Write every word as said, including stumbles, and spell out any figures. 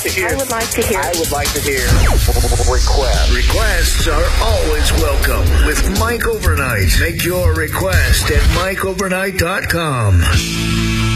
to hear. I would like to hear. I would like to hear. Requests. Requests are always welcome with Mike Overnight. Make your request at mike overnight dot com.